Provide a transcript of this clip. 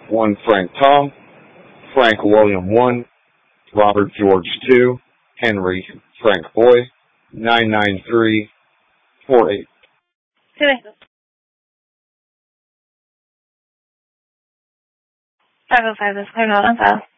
1 Frank Tom, Frank William 1, Robert George 2, Henry Frank Boy, 99348. Sí. 505 is clear, not on file.